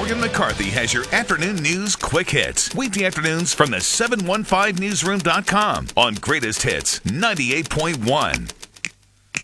Morgan McCarthy has your afternoon news quick hits. Weekday afternoons from the 715newsroom.com on Greatest Hits 98.1.